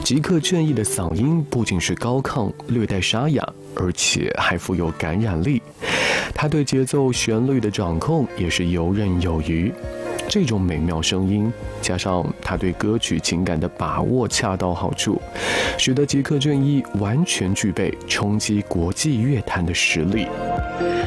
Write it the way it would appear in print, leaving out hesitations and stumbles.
吉克隽逸的嗓音不仅是高亢、略带沙哑，而且还富有感染力。他对节奏、旋律的掌控也是游刃有余。这种美妙声音，加上他对歌曲情感的把握恰到好处，使得吉克隽逸完全具备冲击国际乐坛的实力。